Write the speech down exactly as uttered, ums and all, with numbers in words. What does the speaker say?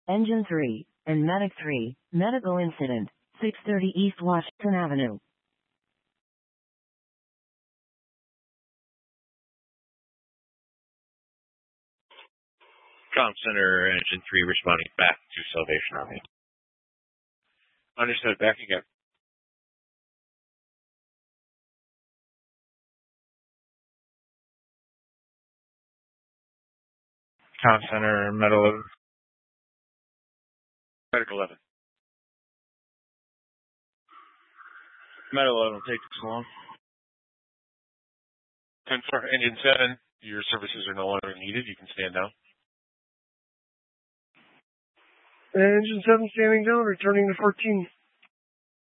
Engine three, and Medic three, medical incident, six thirty East Washington Avenue. Comm Center, Engine three responding back to Salvation Army. Understood, back again. Comm Center, Med eleven. Medic eleven. Med eleven will take this long. ten four, Engine seven, your services are no longer needed. You can stand down. Engine seven standing down, returning to fourteen.